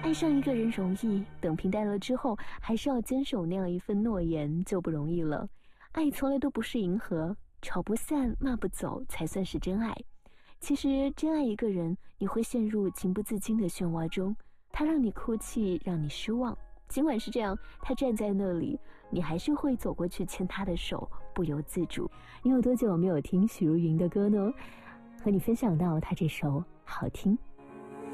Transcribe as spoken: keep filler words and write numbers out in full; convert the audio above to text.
爱上一个人容易，等平淡了之后，还是要坚守那样一份诺言就不容易了。爱从来都不是迎合，吵不散，骂不走才算是真爱。其实真爱一个人，你会陷入情不自禁的漩涡中，他让你哭泣，让你失望，尽管是这样，他站在那里，你还是会走过去牵他的手，不由自主。你有多久没有听许茹芸的歌呢？和你分享到她这首好听。